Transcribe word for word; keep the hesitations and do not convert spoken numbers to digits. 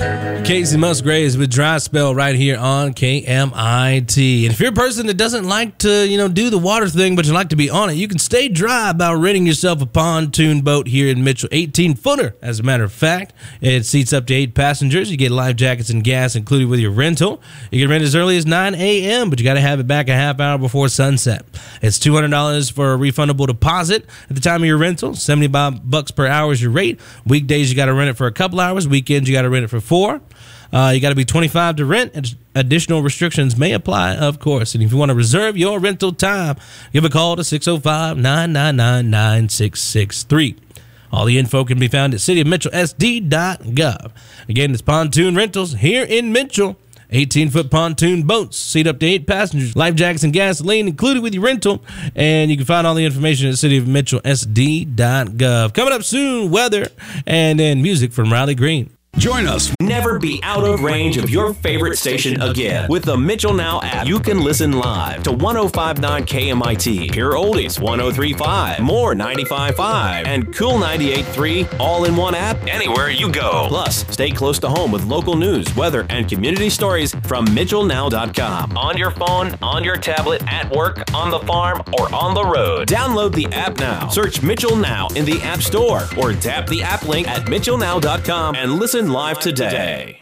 Casey Musgraves with Dry Spell right here on K M I T. And if you're a person that doesn't like to, you know, do the water thing, but you like to be on it, you can stay dry by renting yourself a pontoon boat here in Mitchell. eighteen footer, as a matter of fact. It seats up to eight passengers. You get life jackets and gas included with your rental. You can rent as early as nine A M, but you got to have it back a half hour before sunset. It's two hundred dollars for a refundable deposit at the time of your rental. seventy-five bucks per hour is your rate. Weekdays, you got to rent it for a couple hours. Weekends, you got to rent it for four. Uh, you got to be twenty-five to rent. And additional restrictions may apply, of course. And if you want to reserve your rental time, give a call to six oh five, nine nine nine, nine six six three. All the info can be found at city of mitchell s d dot gov. Again, it's Pontoon Rentals here in Mitchell. eighteen-foot pontoon boats, seat up to eight passengers, life jackets and gasoline included with your rental. And you can find all the information at city of mitchell s d dot gov. Coming up soon, weather and then music from Riley Green. Join us. Never be out of range of your favorite station again. With the Mitchell Now app, you can listen live to one oh five point nine K M I T, Pure Oldies one oh three point five, More ninety-five point five, and Cool ninety-eight point three, all in one app anywhere you go. Plus, stay close to home with local news, weather, and community stories from mitchell now dot com. On your phone, on your tablet, at work, on the farm, or on the road. Download the app now. Search Mitchell Now in the App Store or tap the app link at mitchell now dot com and listen live today.